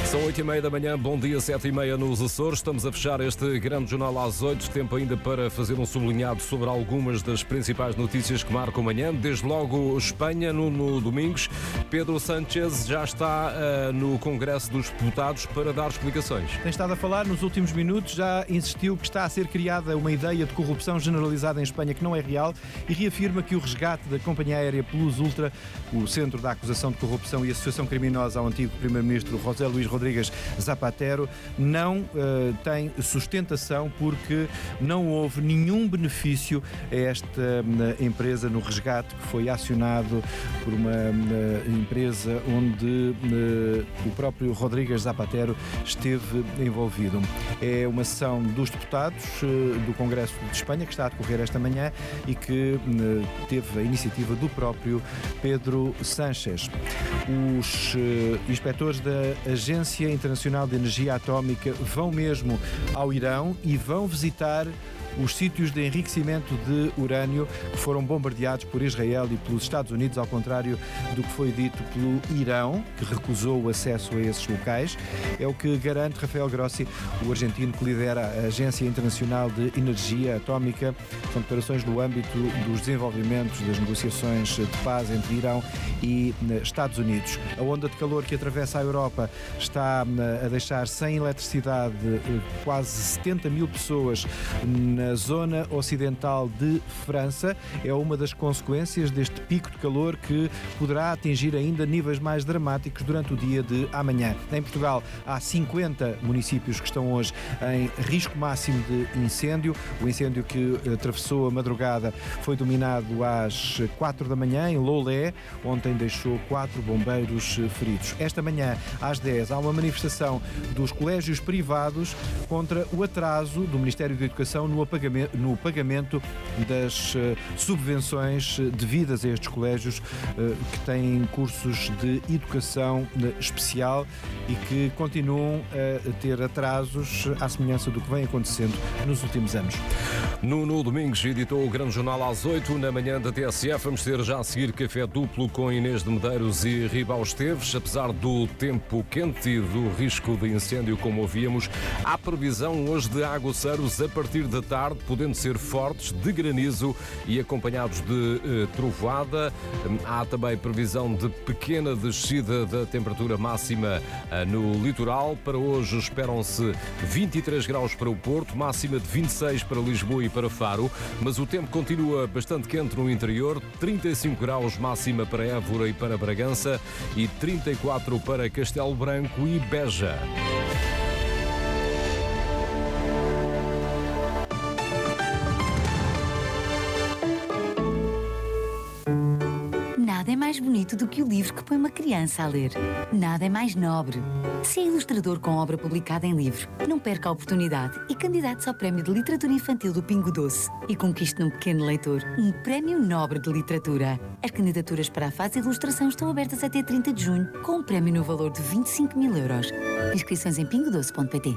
São 8h30 da manhã, bom dia, 7h30 nos Açores. Estamos a fechar este grande jornal às 8. Tempo ainda para fazer um sublinhado sobre algumas das principais notícias que marcam amanhã. Desde logo, Espanha, no Domingos. Pedro Sánchez já está no Congresso dos Deputados para dar explicações. Tem estado a falar nos últimos minutos, já insistiu que está a ser criada uma ideia de corrupção generalizada em Espanha que não é real e reafirma que o resgate da companhia aérea Plus Ultra, o centro da acusação de corrupção e associação criminosa ao antigo primeiro-ministro José Luís Rodríguez Zapatero, não tem sustentação porque não houve nenhum benefício a esta empresa no resgate que foi acionado por uma empresa onde o próprio Rodríguez Zapatero esteve envolvido. É uma sessão dos deputados do Congresso de Espanha que está a decorrer esta manhã e que teve a iniciativa do próprio Pedro Sánchez. Os inspectores da Agência Internacional de Energia Atómica vão mesmo ao Irão e vão visitar os sítios de enriquecimento de urânio que foram bombardeados por Israel e pelos Estados Unidos, ao contrário do que foi dito pelo Irão, que recusou o acesso a esses locais. É o que garante Rafael Grossi, o argentino que lidera a Agência Internacional de Energia Atómica. São declarações no âmbito dos desenvolvimentos das negociações de paz entre Irão e Estados Unidos. A onda de calor que atravessa a Europa está a deixar sem eletricidade quase 70 mil pessoas na zona ocidental de França. É uma das consequências deste pico de calor que poderá atingir ainda níveis mais dramáticos durante o dia de amanhã. Em Portugal há 50 municípios que estão hoje em risco máximo de incêndio. O incêndio que atravessou a madrugada foi dominado às 4 da manhã em Loulé. Ontem deixou 4 bombeiros feridos. Esta manhã, às 10, há uma manifestação dos colégios privados contra o atraso do Ministério da Educação no pagamento das subvenções devidas a estes colégios que têm cursos de educação especial e que continuam a ter atrasos à semelhança do que vem acontecendo nos últimos anos. Nuno Domingos editou o Grande Jornal às 8 na manhã da TSF. Vamos ter já a seguir café duplo com Inês de Medeiros e Ribal Esteves. Apesar do tempo quente e do risco de incêndio, como ouvíamos, há previsão hoje de aguaceiros a partir da tarde, podendo ser fortes, de granizo e acompanhados de trovoada. Há também previsão de pequena descida da temperatura máxima no litoral. Para hoje esperam-se 23 graus para o Porto, máxima de 26 para Lisboa e para Faro, mas o tempo continua bastante quente no interior, 35 graus máxima para Évora e para Bragança e 34 para Castelo Branco e Beja. Nada é mais bonito do que o livro que põe uma criança a ler. Nada é mais nobre. Se é ilustrador com obra publicada em livro, não perca a oportunidade e candidate-se ao Prémio de Literatura Infantil do Pingo Doce e conquiste num pequeno leitor um Prémio Nobre de Literatura. As candidaturas para a fase de ilustração estão abertas até 30 de junho, com um prémio no valor de 25.000 euros. Inscrições em pingodoce.pt.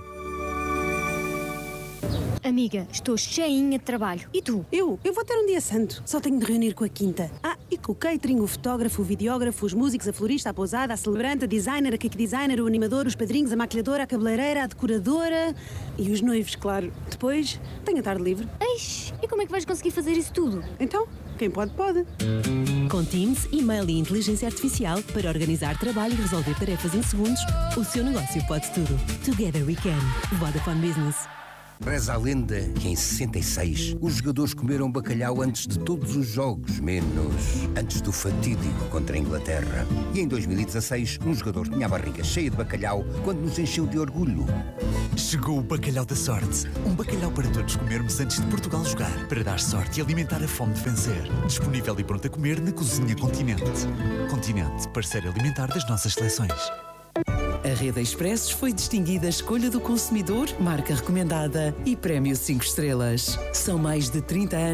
Amiga, estou cheinha de trabalho. E tu? Eu vou ter um dia santo. Só tenho de reunir com a quinta. E com o catering, o fotógrafo, o videógrafo, os músicos, a florista, a pousada, a celebrante, a designer, a cake designer, o animador, os padrinhos, a maquilhadora, a cabeleireira, a decoradora e os noivos, claro. Depois, tenho a tarde livre. Eish, e como é que vais conseguir fazer isso tudo? Então, quem pode, pode. Com Teams, e-mail e inteligência artificial para organizar trabalho e resolver tarefas em segundos, o seu negócio pode tudo. Together we can. Vodafone Business. Reza a lenda que em 66 os jogadores comeram bacalhau antes de todos os jogos, menos antes do fatídico contra a Inglaterra. E em 2016 um jogador tinha a barriga cheia de bacalhau quando nos encheu de orgulho. Chegou o bacalhau da sorte. Um bacalhau para todos comermos antes de Portugal jogar, para dar sorte e alimentar a fome de vencer. Disponível e pronto a comer na Cozinha Continente. Continente, parceiro alimentar das nossas seleções. A Rede Expressos foi distinguida Escolha do Consumidor, marca recomendada e Prémio 5 estrelas. São mais de 30 anos